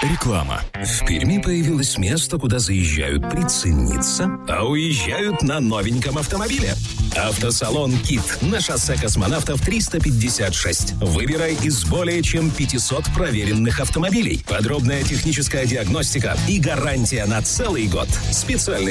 Реклама. В Перми появилось место, куда заезжают прицениться, а уезжают на новеньком автомобиле. Автосалон «Кит» на шоссе Космонавтов 356. Выбирай из более чем 500 проверенных автомобилей. Подробная техническая диагностика и гарантия на целый год. Специальные